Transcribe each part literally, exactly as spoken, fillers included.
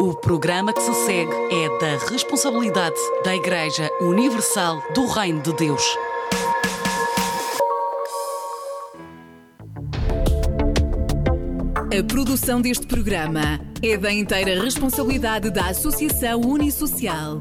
O programa que se segue é da responsabilidade da Igreja Universal do Reino de Deus. A produção deste programa é da inteira responsabilidade da Associação Unisocial.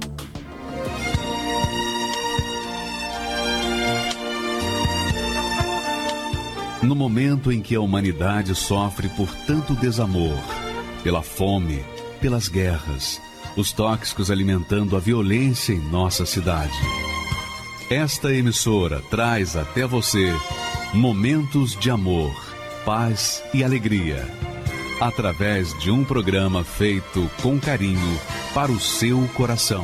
No momento em que a humanidade sofre por tanto desamor, pela fome, pelas guerras, os tóxicos alimentando a violência em nossa cidade, esta emissora traz até você momentos de amor, paz e alegria, através de um programa feito com carinho para o seu coração.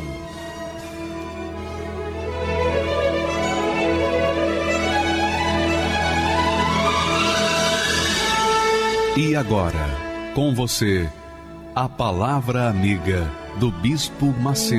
E agora, com você, a Palavra Amiga do Bispo Macedo.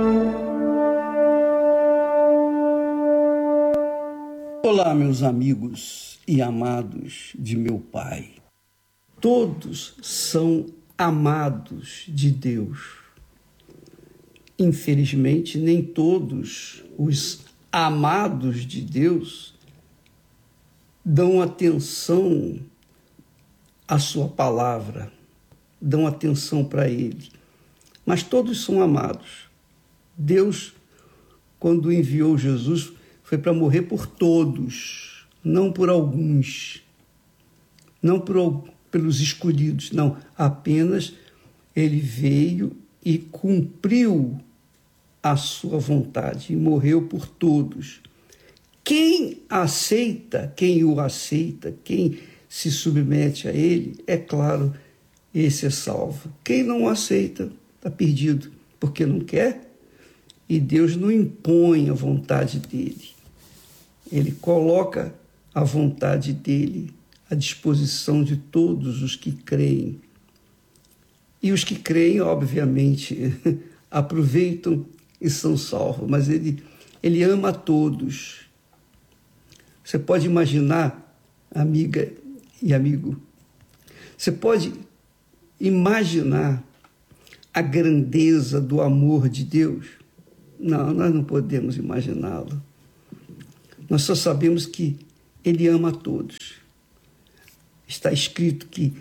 Olá, meus amigos e amados de meu Pai. Todos são amados de Deus. Infelizmente, nem todos os amados de Deus dão atenção à sua palavra, dão atenção para Ele. Mas todos são amados. Deus, quando enviou Jesus, foi para morrer por todos, não por alguns, não por, pelos escolhidos, não. Apenas Ele veio e cumpriu a sua vontade e morreu por todos. Quem aceita, quem o aceita, quem se submete a Ele, é claro, esse é salvo. Quem não aceita, está perdido, porque não quer, e Deus não impõe a vontade dEle. Ele coloca a vontade dEle à disposição de todos os que creem. E os que creem, obviamente, aproveitam e são salvos, mas Ele, ele ama a todos. Você pode imaginar, amiga e amigo, você pode imaginar a grandeza do amor de Deus? Não, nós não podemos imaginá-lo. Nós só sabemos que Ele ama a todos. Está escrito que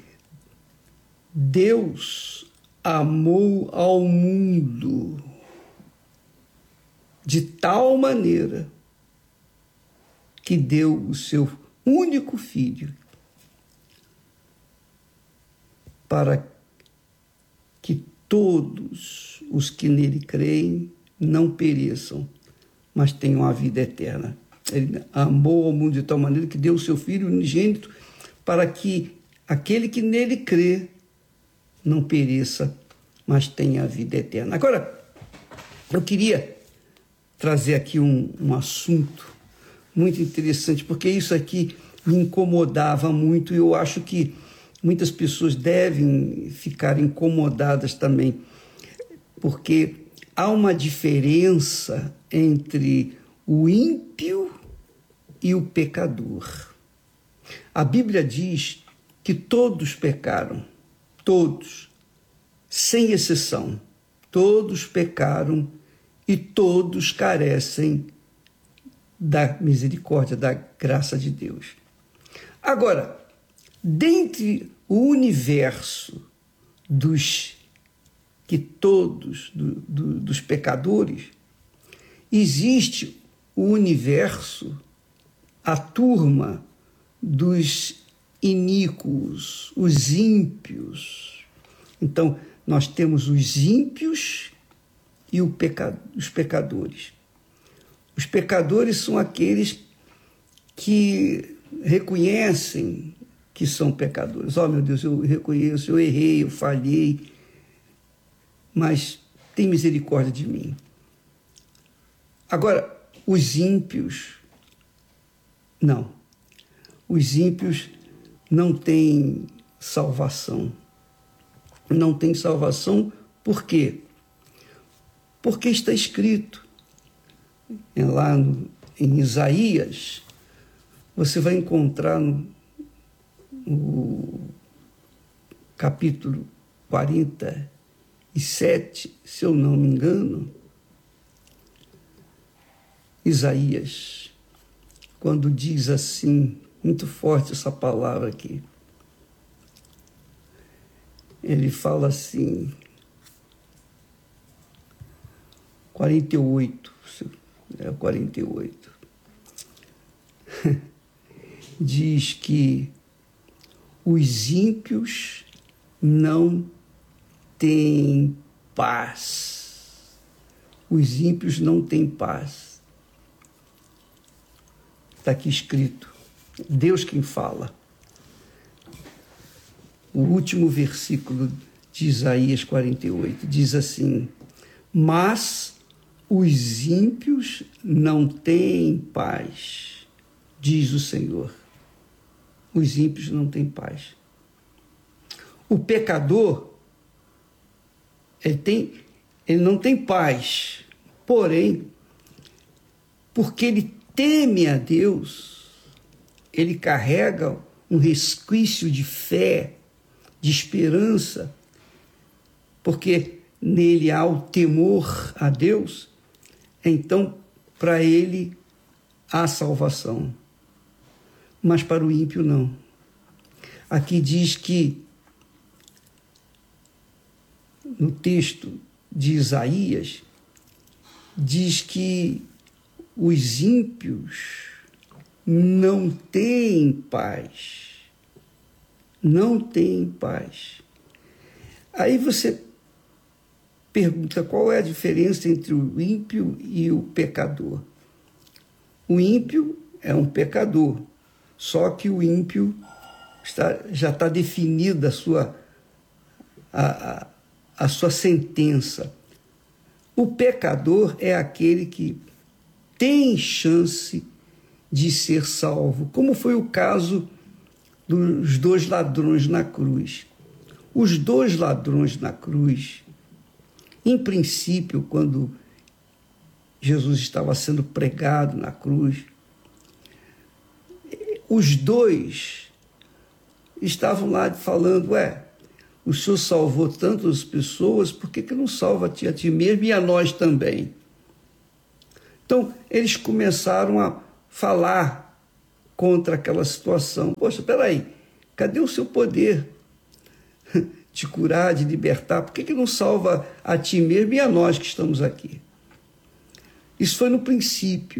Deus amou ao mundo de tal maneira que deu o seu único Filho, para que todos os que nele creem não pereçam, mas tenham a vida eterna. Ele amou ao mundo de tal maneira que deu o seu Filho unigênito para que aquele que nele crê não pereça, mas tenha a vida eterna. Agora, eu queria trazer aqui um, um assunto muito interessante, porque isso aqui me incomodava muito e eu acho que muitas pessoas devem ficar incomodadas também, porque há uma diferença entre o ímpio e o pecador. A Bíblia diz que todos pecaram, todos, sem exceção, todos pecaram e todos carecem da misericórdia, da graça de Deus. Agora, dentre o universo dos que todos, do, do, dos pecadores, existe o universo, a turma dos iníquos, os ímpios. Então, nós temos os ímpios e o peca, os pecadores. Os pecadores são aqueles que reconhecem que são pecadores. Oh, meu Deus, eu reconheço, eu errei, eu falhei, mas tem misericórdia de mim. Agora, os ímpios, não. Os ímpios não têm salvação. Não têm salvação por quê? Porque está escrito lá no, em Isaías, você vai encontrar no, no capítulo quarenta e e sete, se eu não me engano, Isaías, quando diz assim, muito forte essa palavra aqui, ele fala assim, quarenta e oito, é quarenta e oito, diz que os ímpios não têm paz. Os ímpios não têm paz. Está aqui escrito. Deus quem fala. O último versículo de Isaías quarenta e oito diz assim: mas os ímpios não têm paz, diz o Senhor. Os ímpios não têm paz. O pecador, ele, tem, ele não tem paz, porém, porque ele teme a Deus, ele carrega um resquício de fé, de esperança, porque nele há o temor a Deus, então, para ele, há salvação. Mas para o ímpio, não. Aqui diz que, no texto de Isaías, diz que os ímpios não têm paz. Não têm paz. Aí você pergunta qual é a diferença entre o ímpio e o pecador. O ímpio é um pecador, só que o ímpio está, já está definida a sua, a, a, a sua sentença. O pecador é aquele que tem chance de ser salvo, como foi o caso dos dois ladrões na cruz. Os dois ladrões na cruz, em princípio, quando Jesus estava sendo pregado na cruz, os dois estavam lá falando, ué, o Senhor salvou tantas pessoas, por que que não salva a ti, a ti mesmo e a nós também? Então, eles começaram a falar contra aquela situação. Poxa, peraí, cadê o seu poder de curar, de libertar? Por que que não salva a ti mesmo e a nós que estamos aqui? Isso foi no princípio.